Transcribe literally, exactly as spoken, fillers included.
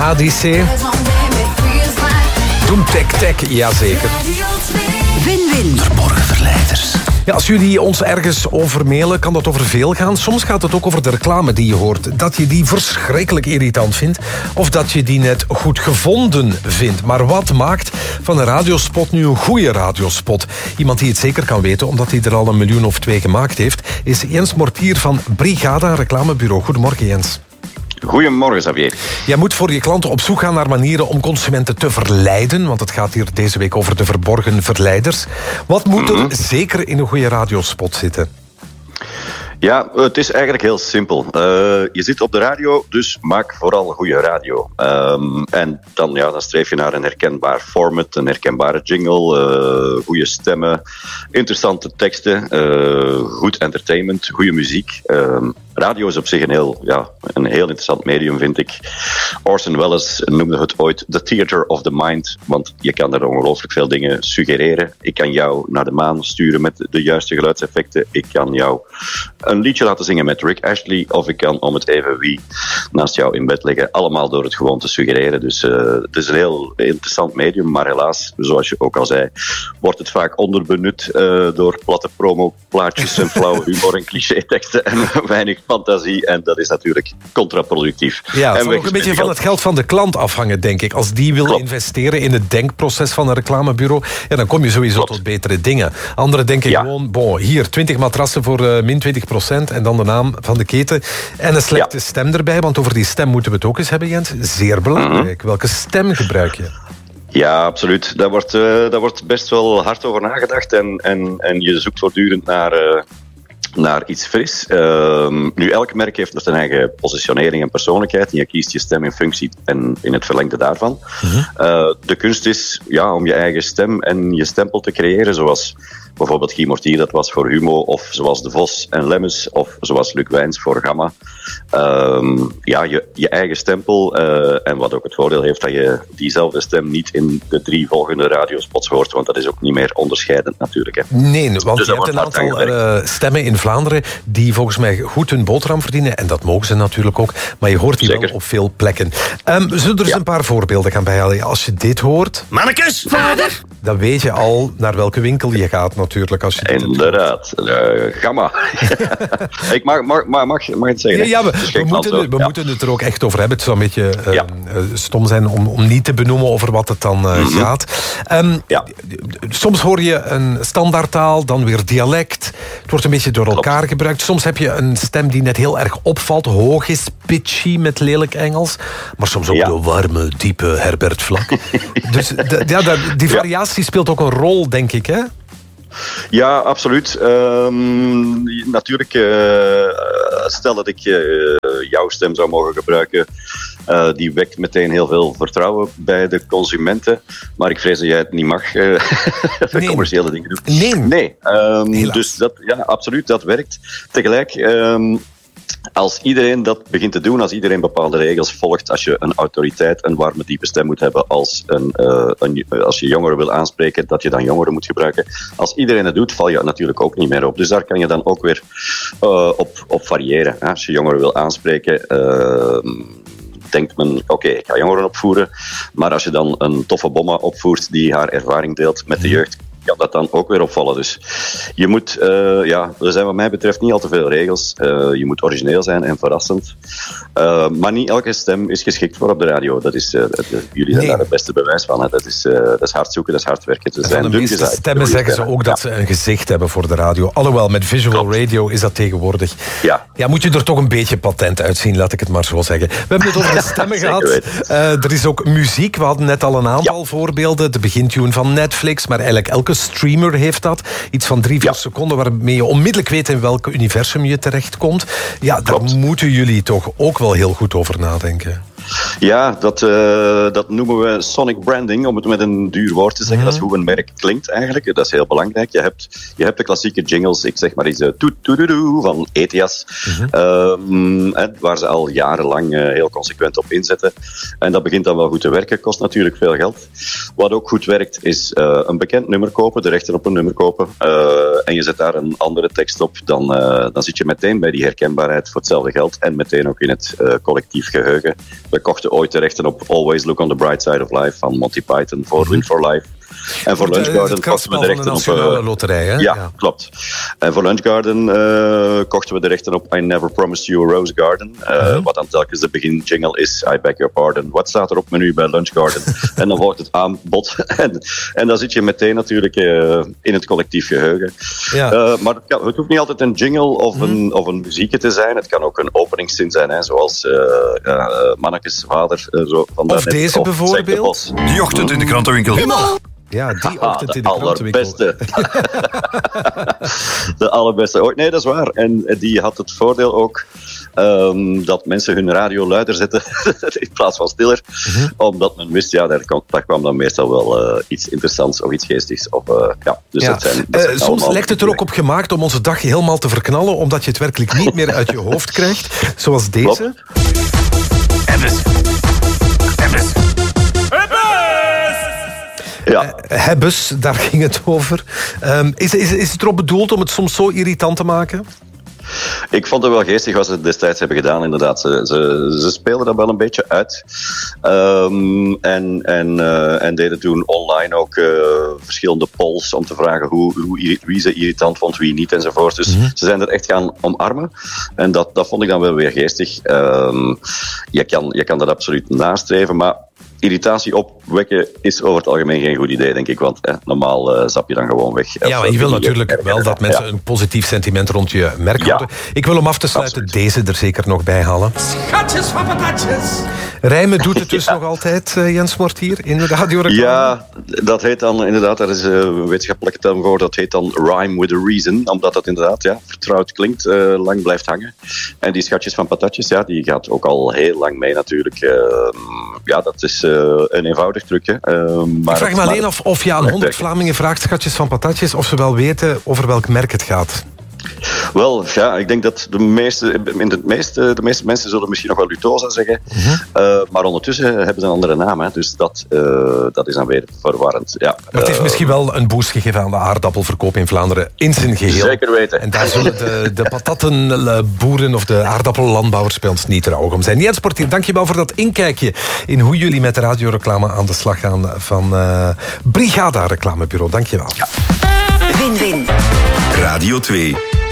A D C. Doem Tek Tek, jazeker. Win-win. Verborgen verleiders. Ja, als jullie ons ergens over mailen, kan dat over veel gaan. Soms gaat het ook over de reclame die je hoort. Dat je die verschrikkelijk irritant vindt. Of dat je die net goed gevonden vindt. Maar wat maakt van een radiospot nu een goede radiospot? Iemand die het zeker kan weten, omdat hij er al een miljoen of twee gemaakt heeft, is Jens Mortier van Brigada Reclamebureau. Goedemorgen, Jens. Goedemorgen, Xavier. Jij moet voor je klanten op zoek gaan naar manieren om consumenten te verleiden, want het gaat hier deze week over de verborgen verleiders. Wat moet er mm-hmm. zeker in een goede radiospot zitten? Ja, het is eigenlijk heel simpel. Uh, je zit op de radio, dus maak vooral goede radio. Um, en dan, ja, dan streef je naar een herkenbaar format, een herkenbare jingle, uh, goede stemmen, interessante teksten, uh, goed entertainment, goede muziek. Um, radio is op zich een heel, ja, een heel interessant medium, vind ik. Orson Welles noemde het ooit The Theater of the Mind, want je kan daar ongelooflijk veel dingen suggereren. Ik kan jou naar de maan sturen met de juiste geluidseffecten. Ik kan jou een liedje laten zingen met Rick Astley, of ik kan om het even wie naast jou in bed liggen, allemaal door het gewoon te suggereren. Dus uh, het is een heel interessant medium, maar helaas, zoals je ook al zei, wordt het vaak onderbenut uh, door platte promoplaatjes en flauwe humor en cliché-teksten en weinig fantasie, en dat is natuurlijk contraproductief. Ja, het en zal ook een beetje van het geld van de klant afhangen, denk ik. Als die wil Klopt. investeren in het denkproces van een reclamebureau, ja, dan kom je sowieso Klopt. tot betere dingen. Anderen denken ja. gewoon, bon, hier, twintig matrassen voor uh, min twintig procent en dan de naam van de keten en een slechte ja. stem erbij, want over die stem moeten we het ook eens hebben, Jens. Zeer belangrijk. Mm-hmm. Welke stem gebruik je? Ja, absoluut. Daar wordt, uh, daar wordt best wel hard over nagedacht en, en, en je zoekt voortdurend naar... Uh, naar iets fris. Uh, nu, elk merk heeft zijn eigen positionering en persoonlijkheid en je kiest je stem in functie en in het verlengde daarvan. Mm-hmm. Uh, de kunst is ja, om je eigen stem en je stempel te creëren, zoals bijvoorbeeld Guy Mortier, dat was voor Humo, of zoals De Vos en Lemmens, of zoals Luc Wijns voor Gamma. Um, ja, je, je eigen stempel, uh, en wat ook het voordeel heeft dat je diezelfde stem niet in de drie volgende radiospots hoort, want dat is ook niet meer onderscheidend natuurlijk. Hè. Nee, want dus je hebt een aantal uh, stemmen in Vlaanderen die volgens mij goed hun boterham verdienen, en dat mogen ze natuurlijk ook, maar je hoort die Zeker. wel op veel plekken. Um, we zullen er eens ja. een paar voorbeelden gaan bijhalen. Als je dit hoort... Mannekes! Vader! Dan weet je al naar welke winkel je gaat natuurlijk. Als je Inderdaad. Uh, Gamma. Ik mag, mag, mag, mag, mag het zeggen. Ja, ja, we, we, moeten, we ja. moeten het er ook echt over hebben. Het zou een beetje uh, ja. stom zijn om, om niet te benoemen over wat het dan uh, mm-hmm. gaat. Um, ja. Soms hoor je een standaardtaal, dan weer dialect. Het wordt een beetje door elkaar Klopt. gebruikt. Soms heb je een stem die net heel erg opvalt. Hoog is, pitchy met lelijk Engels. Maar soms ook ja. de warme, diepe Herbert Vlak. Dus de, ja, de, die variatie ja. speelt ook een rol, denk ik, hè? Ja, absoluut. Um, natuurlijk, uh, stel dat ik uh, jouw stem zou mogen gebruiken, uh, die wekt meteen heel veel vertrouwen bij de consumenten. Maar ik vrees dat jij het niet mag, uh, nee. commerciële dingen doen. Nee. Nee. Um, dus dat, ja, absoluut, dat werkt. Tegelijk... Um, Als iedereen dat begint te doen, als iedereen bepaalde regels volgt, als je een autoriteit, een warme, diepe stem moet hebben, als, een, uh, een, als je jongeren wil aanspreken, dat je dan jongeren moet gebruiken. Als iedereen het doet, val je natuurlijk ook niet meer op. Dus daar kan je dan ook weer uh, op, op variëren. Hè? Als je jongeren wil aanspreken... Uh, denkt men, oké, okay, ik ga jongeren opvoeren. Maar als je dan een toffe bomma opvoert die haar ervaring deelt met de jeugd, kan dat dan ook weer opvallen. Dus je moet, uh, ja, er zijn wat mij betreft niet al te veel regels. Uh, je moet origineel zijn en verrassend. Uh, maar niet elke stem is geschikt voor op de radio. Dat is, uh, dat, jullie zijn nee. daar het beste bewijs van. Hè. Dat, is, uh, dat is hard zoeken, dat is hard werken. Van de meeste stemmen zeggen ze ook dat ja. ze een gezicht hebben voor de radio. Alhoewel, met visual Klopt. radio is dat tegenwoordig. Ja. ja, moet je er toch een beetje patent uitzien, laat ik het maar zo zeggen. We hebben het over de stemmen gehad. Uh, er is ook muziek. We hadden net al een aantal ja. voorbeelden. De begintune van Netflix, maar eigenlijk elke streamer heeft dat. Iets van drie, vier ja. seconden waarmee je onmiddellijk weet in welk universum je terechtkomt. Ja, daar Klopt. moeten jullie toch ook wel heel goed over nadenken. Ja, dat, uh, dat noemen we sonic branding, om het met een duur woord te zeggen. Mm-hmm. Dat is hoe een merk klinkt eigenlijk. Dat is heel belangrijk. Je hebt, je hebt de klassieke jingles, ik zeg maar eens uh, toet toedoedoe van Ethias, mm-hmm. uh, waar ze al jarenlang uh, heel consequent op inzetten. En dat begint dan wel goed te werken, kost natuurlijk veel geld. Wat ook goed werkt is uh, een bekend nummer kopen, de rechten op een nummer kopen, uh, en je zet daar een andere tekst op, dan, uh, dan zit je meteen bij die herkenbaarheid voor hetzelfde geld en meteen ook in het uh, collectief geheugen. We kochten ooit de rechten op Always Look on the Bright Side of Life van Monty Python voor Win for Life. En voor Lunch Garden kochten we de rechten op... Uh, loterij, hè? Ja, ja, klopt. En voor Lunch Garden uh, kochten we de rechten op I Never Promised You a Rose Garden. Uh, uh-huh. Wat dan telkens de begin jingle is. I beg your pardon. Wat staat er op menu bij Lunch Garden? En dan wordt het aanbod. en, en dan zit je meteen natuurlijk uh, in het collectief geheugen. Ja. Uh, maar het, kan, het hoeft niet altijd een jingle of een, mm. of een muziekje te zijn. Het kan ook een openingszin zijn. Hè, zoals uh, uh, Mannekes vader. Uh, zo, van of deze of bijvoorbeeld. Die ochtend in de krantenwinkel. Himmel! Ja, die ochtend de in de allerbeste. De allerbeste ooit. Nee, dat is waar. En die had het voordeel ook um, dat mensen hun radio luider zetten in plaats van stiller. Mm-hmm. Omdat men wist, ja, daar kwam, daar kwam dan meestal wel uh, iets interessants of iets geestigs. Of, uh, ja, dus ja. dat zijn, dat zijn uh, soms lijkt het er ook op gemaakt om onze dag helemaal te verknallen, omdat je het werkelijk niet meer uit je hoofd krijgt. Zoals deze. Ebbes. Ebbes. Ja. Uh, Hebbes, daar ging het over. Um, is, is, is het erop bedoeld om het soms zo irritant te maken? Ik vond het wel geestig wat ze destijds hebben gedaan, inderdaad. Ze, ze, ze speelden dat wel een beetje uit. Um, en, en, uh, en deden toen online ook uh, verschillende polls om te vragen hoe, hoe, wie ze irritant vond, wie niet enzovoort. Dus mm-hmm. ze zijn er echt gaan omarmen. En dat, dat vond ik dan wel weer geestig. Um, je, kan, je kan dat absoluut nastreven, maar irritatie opwekken is over het algemeen geen goed idee, denk ik. Want eh, normaal uh, zap je dan gewoon weg. Ja, maar je wil natuurlijk wel dat mensen ja. een positief sentiment rond je merk houden. Ja. Ik wil om af te sluiten Absoluut. deze er zeker nog bij halen. Schatjes van patatjes. Rijmen doet het dus ja. nog altijd, uh, Jens Mortier, in de radioreclame? Ja, dat heet dan inderdaad, daar is een wetenschappelijke term voor, dat heet dan rhyme with a reason. Omdat dat inderdaad ja, vertrouwd klinkt, uh, lang blijft hangen. En die schatjes van patatjes, ja, die gaat ook al heel lang mee natuurlijk. Uh, ja, dat is uh, een eenvoudig trucje. Uh, maar ik vraag me alleen af of je aan honderd Vlamingen vraagt, schatjes van patatjes, of ze wel weten over welk merk het gaat. Wel, ja, ik denk dat de meeste, in de, meeste, de meeste mensen zullen misschien nog wel Lutosa zeggen. Mm-hmm. Uh, maar ondertussen hebben ze een andere naam. Hè, dus dat, uh, dat is dan weer verwarrend. Ja. Maar het heeft uh, misschien wel een boost gegeven aan de aardappelverkoop in Vlaanderen in zijn geheel. Zeker weten. En daar zullen de, de patattenboeren of de aardappellandbouwers bij ons niet trouw om zijn. Jens Portier, dankjewel voor dat inkijkje in hoe jullie met de radioreclame aan de slag gaan van uh, Brigada Reclamebureau. Dankjewel. Ja. Win-win. Radio twee.